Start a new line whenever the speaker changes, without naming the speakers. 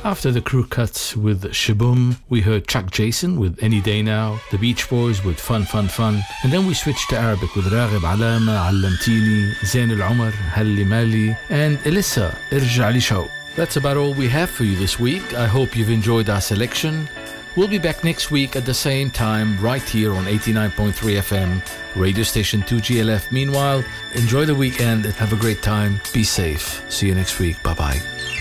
After the Crew Cuts with Shaboom, we heard Chuck Jason with Any Day Now, the Beach Boys with Fun Fun Fun, and then we switched to Arabic with Raghib Alama, Allamtini, Zain Al-Umar, Halli Mali, and Elissa, Irja' Li Shawq. That's about all we have for you this week. I hope you've enjoyed our selection. We'll be back next week at the same time, right here on 89.3 FM, radio station 2GLF. Meanwhile, enjoy the weekend and have a great time. Be safe. See you next week. Bye-bye.